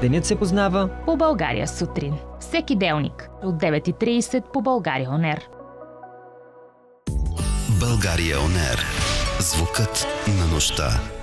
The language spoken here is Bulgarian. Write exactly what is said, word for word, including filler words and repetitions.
Денят се познава по България сутрин. Всеки делник от девет и трийсет по България Он Ер. България Он Ер. Звукът на нощта.